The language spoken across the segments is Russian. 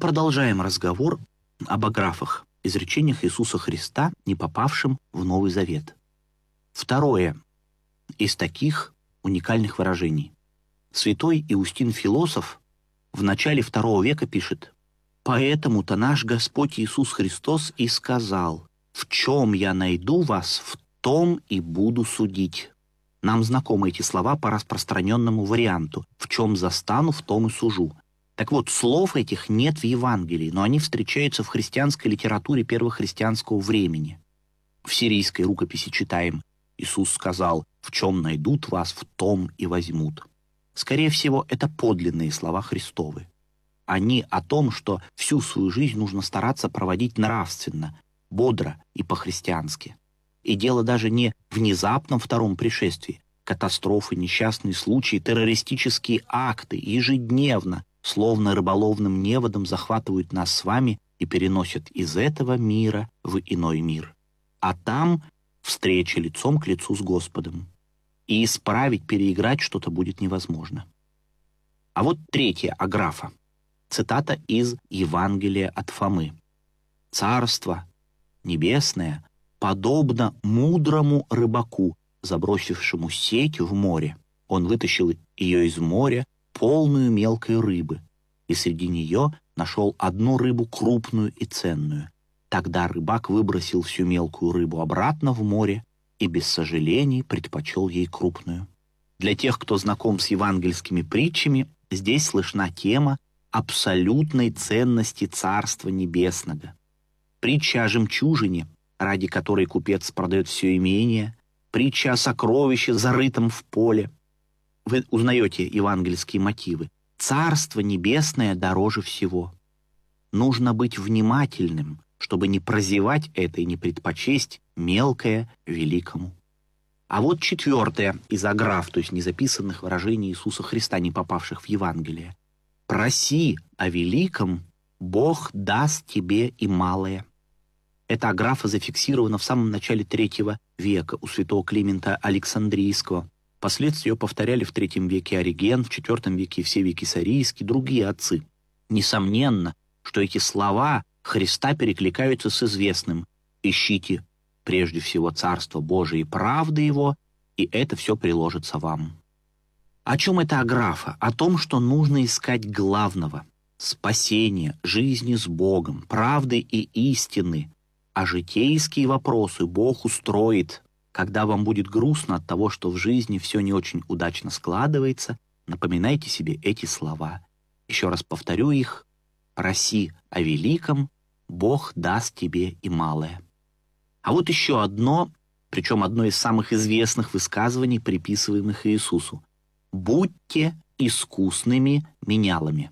мы продолжаем разговор об аграфах, изречениях Иисуса Христа, не попавшим в Новый Завет. Второе из таких уникальных выражений. Святой Иустин Философ в начале II века пишет: «Поэтому-то наш Господь Иисус Христос и сказал: в чем я найду вас, в том и буду судить». Нам знакомы эти слова по распространенному варианту: «В чем застану, в том и сужу». Так вот, слов этих нет в Евангелии, но они встречаются в христианской литературе первохристианского времени. В сирийской рукописи читаем: «Иисус сказал: в чем найдут вас, в том и возьмут». Скорее всего, это подлинные слова Христовы. Они о том, что всю свою жизнь нужно стараться проводить нравственно, бодро и по-христиански. И дело даже не в внезапном втором пришествии. Катастрофы, несчастные случаи, террористические акты ежедневно, словно рыболовным неводом, захватывают нас с вами и переносят из этого мира в иной мир. А там встреча лицом к лицу с Господом. И исправить, переиграть что-то будет невозможно. А вот третья аграфа. Цитата из Евангелия от Фомы. «Царство небесное подобно мудрому рыбаку, забросившему сеть в море. Он вытащил ее из моря, полную мелкой рыбы, и среди нее нашел одну рыбу крупную и ценную. Тогда рыбак выбросил всю мелкую рыбу обратно в море и без сожалений предпочел ей крупную». Для тех, кто знаком с евангельскими притчами, здесь слышна тема абсолютной ценности Царства Небесного. Притча о жемчужине, ради которой купец продает все имение, притча о сокровище, зарытом в поле. Вы узнаете евангельские мотивы. Царство Небесное дороже всего. Нужно быть внимательным, чтобы не прозевать это и не предпочесть мелкое великому. А вот четвертое из аграф, то есть незаписанных выражений Иисуса Христа, не попавших в Евангелие. «Проси о великом, Бог даст тебе и малое». Эта аграфа зафиксирована в самом начале III века у святого Климента Александрийского. Впоследствии ее повторяли в III веке Ориген, в IV веке Евсевий Кесарийский, другие отцы. Несомненно, что эти слова Христа перекликаются с известным: «Ищите прежде всего Царство Божие и правды Его, и это все приложится вам». О чем эта аграфа? О том, что нужно искать главного – спасения, жизни с Богом, правды и истины. А житейские вопросы Бог устроит. Когда вам будет грустно от того, что в жизни все не очень удачно складывается, напоминайте себе эти слова. Еще раз повторю их: «Проси о великом, Бог даст тебе и малое». А вот еще одно, причем одно из самых известных высказываний, приписываемых Иисусу. «Будьте искусными менялами».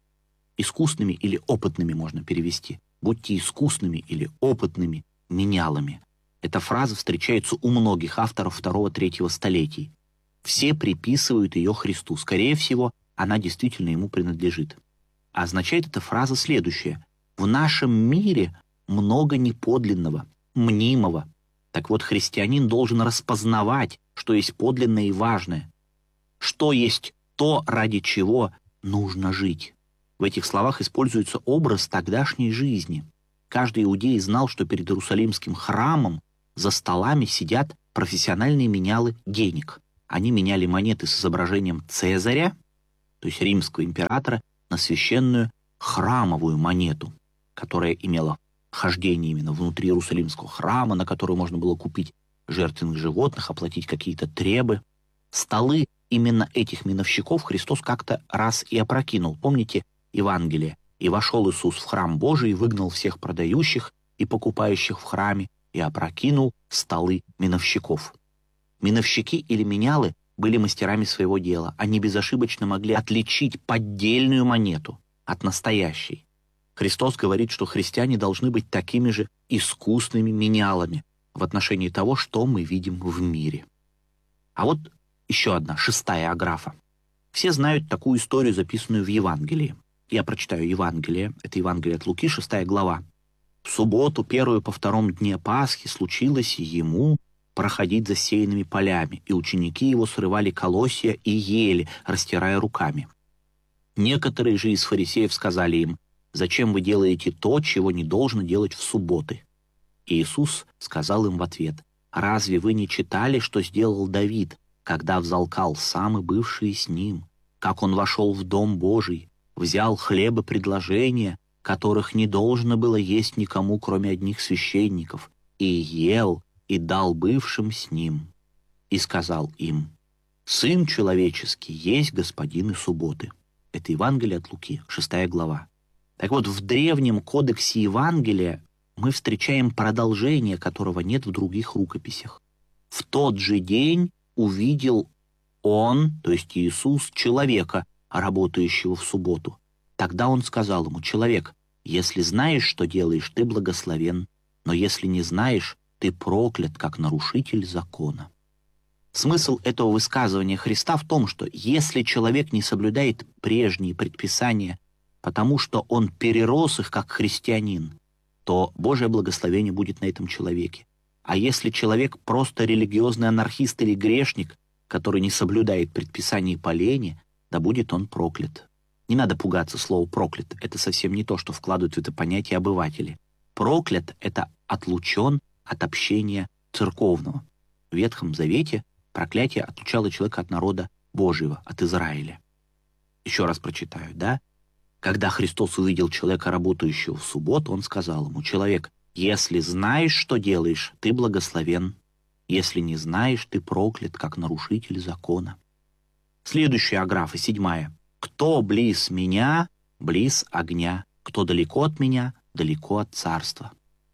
Искусными или опытными можно перевести. «Будьте искусными или опытными менялами». Эта фраза встречается у многих авторов II-III столетий. Все приписывают ее Христу. Скорее всего, она действительно ему принадлежит. А означает эта фраза следующее: в нашем мире много неподлинного, мнимого. Так вот, христианин должен распознавать, что есть подлинное и важное, что есть то, ради чего нужно жить. В этих словах используется образ тогдашней жизни. Каждый иудей знал, что перед Иерусалимским храмом за столами сидят профессиональные менялы денег. Они меняли монеты с изображением Цезаря, то есть римского императора, на священную храмовую монету, которая имела хождение именно внутри Иерусалимского храма, на которую можно было купить жертвенных животных, оплатить какие-то требы. Столы именно этих миновщиков Христос как-то раз и опрокинул. Помните Евангелие? «И вошел Иисус в храм Божий, и выгнал всех продающих и покупающих в храме, и опрокинул столы миновщиков». Миновщики или менялы были мастерами своего дела. Они безошибочно могли отличить поддельную монету от настоящей. Христос говорит, что христиане должны быть такими же искусными менялами в отношении того, что мы видим в мире. А вот еще одна, шестая аграфа. Все знают такую историю, записанную в Евангелии. Я прочитаю Евангелие. Это Евангелие от Луки, 6 глава. «В субботу, первую по втором дне Пасхи, случилось ему проходить засеянными полями, и ученики его срывали колосья и ели, растирая руками. Некоторые же из фарисеев сказали им: зачем вы делаете то, чего не должно делать в субботы?» И Иисус сказал им в ответ: «Разве вы не читали, что сделал Давид, когда взалкал сам и бывшие с ним, как он вошел в Дом Божий, взял хлебы предложения, которых не должно было есть никому, кроме одних священников, и ел, и дал бывшим с ним, и сказал им: Сын человеческий есть господин и субботы». Это Евангелие от Луки, 6 глава. Так вот, в древнем кодексе Евангелия мы встречаем продолжение, которого нет в других рукописях. «В тот же день увидел он, то есть Иисус, человека, работающего в субботу. Тогда он сказал ему: человек, если знаешь, что делаешь, ты благословен, но если не знаешь, ты проклят, как нарушитель закона». Смысл этого высказывания Христа в том, что если человек не соблюдает прежние предписания, потому что он перерос их как христианин, то Божье благословение будет на этом человеке. А если человек просто религиозный анархист или грешник, который не соблюдает предписаний по лени, да будет он проклят. Не надо пугаться слова «проклят». Это совсем не то, что вкладывают в это понятие обыватели. Проклят — это отлучен от общения церковного. В Ветхом Завете проклятие отлучало человека от народа Божьего, от Израиля. Еще раз прочитаю, да? Когда Христос увидел человека, работающего в субботу, он сказал ему: человек, если знаешь, что делаешь, ты благословен. Если не знаешь, ты проклят, как нарушитель закона. Следующая аграфа, 7. «Кто близ меня, близ огня, кто далеко от меня, далеко от царства».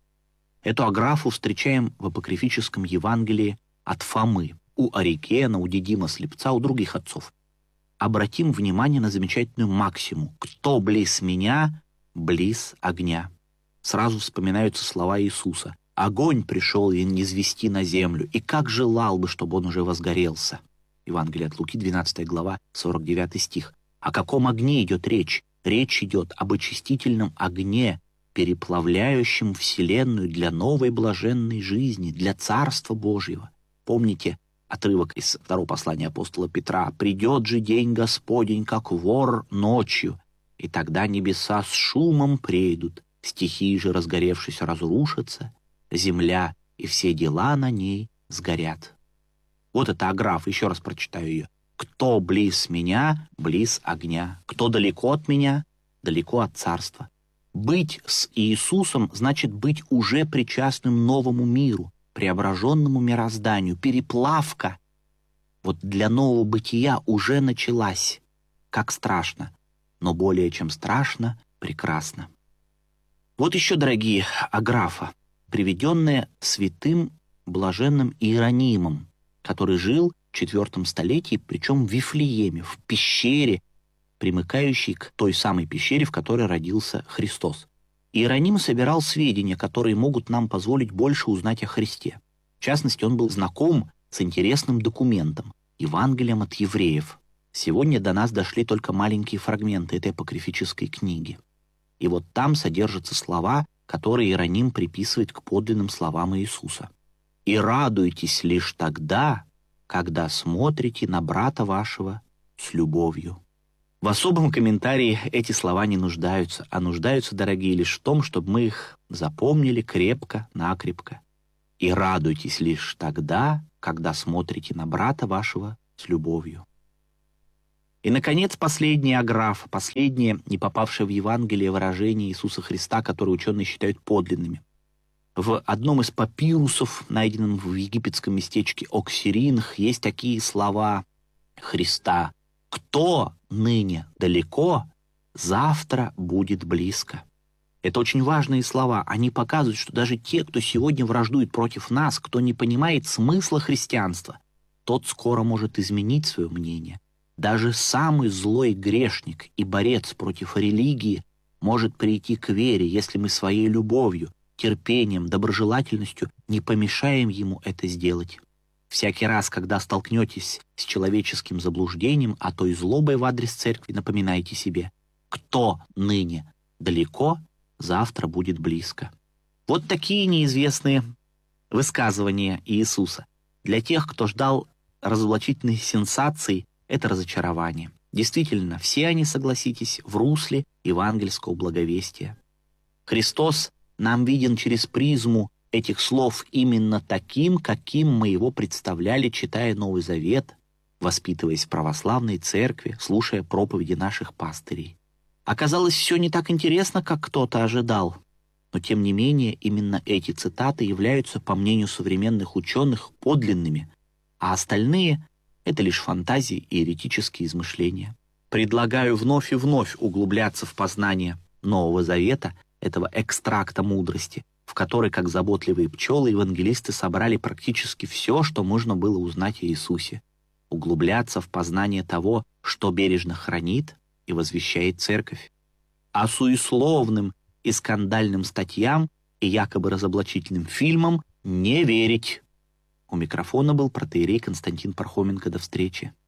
Эту аграфу встречаем в апокрифическом Евангелии от Фомы, у Оригена, у Дидима Слепца, у других отцов. Обратим внимание на замечательную максиму: «Кто близ меня, близ огня». Сразу вспоминаются слова Иисуса: «Огонь пришел и низвести на землю, и как желал бы, чтобы он уже возгорелся». Евангелие от Луки, 12 глава, 49 стих. О каком огне идет речь? Речь идет об очистительном огне, переплавляющем вселенную для новой блаженной жизни, для Царства Божьего. Помните отрывок из 2 послания апостола Петра: «Придет же день Господень, как вор ночью, и тогда небеса с шумом прейдут, стихии же, разгоревшись, разрушатся, земля и все дела на ней сгорят». Вот это аграфа, еще раз прочитаю ее. «Кто близ меня, близ огня, кто далеко от меня, далеко от царства». Быть с Иисусом значит быть уже причастным новому миру, преображенному мирозданию. Переплавка вот для нового бытия уже началась. Как страшно, но более чем страшно, прекрасно. Вот еще, дорогие, аграфа, приведенная святым блаженным Иеронимом, который жил в IV столетии, причем в Вифлееме, в пещере, примыкающей к той самой пещере, в которой родился Христос. Иероним собирал сведения, которые могут нам позволить больше узнать о Христе. В частности, он был знаком с интересным документом – Евангелием от евреев. Сегодня до нас дошли только маленькие фрагменты этой апокрифической книги. И вот там содержатся слова, которые Иероним приписывает к подлинным словам Иисуса. «И радуйтесь лишь тогда, когда смотрите на брата вашего с любовью». В особом комментарии эти слова не нуждаются, а нуждаются, дорогие, лишь в том, чтобы мы их запомнили крепко-накрепко. «И радуйтесь лишь тогда, когда смотрите на брата вашего с любовью». И, наконец, последняя аграфа, последнее, не попавшее в Евангелие выражение Иисуса Христа, которое ученые считают подлинными. В одном из папирусов, найденном в египетском местечке Оксиринх, есть такие слова Христа: «Кто ныне далеко, завтра будет близко». Это очень важные слова. Они показывают, что даже те, кто сегодня враждует против нас, кто не понимает смысла христианства, тот скоро может изменить свое мнение. Даже самый злой грешник и борец против религии может прийти к вере, если мы своей любовью, терпением, доброжелательностью не помешаем ему это сделать. Всякий раз, когда столкнетесь с человеческим заблуждением, а то и злобой в адрес церкви, напоминайте себе: «Кто ныне далеко, завтра будет близко». Вот такие неизвестные высказывания Иисуса. Для тех, кто ждал разоблачительной сенсации, это разочарование. Действительно, все они, согласитесь, в русле евангельского благовестия. Христос нам виден через призму этих слов именно таким, каким мы его представляли, читая Новый Завет, воспитываясь в православной церкви, слушая проповеди наших пастырей. Оказалось, все не так интересно, как кто-то ожидал. Но, тем не менее, именно эти цитаты являются, по мнению современных ученых, подлинными, а остальные — это лишь фантазии и еретические измышления. Предлагаю вновь и вновь углубляться в познание Нового Завета, этого экстракта мудрости, в который, как заботливые пчелы, евангелисты собрали практически все, что можно было узнать о Иисусе. Углубляться в познание того, что бережно хранит и возвещает Церковь. А суесловным и скандальным статьям и якобы разоблачительным фильмам не верить. У микрофона был протоиерей Константин Пархоменко. До встречи.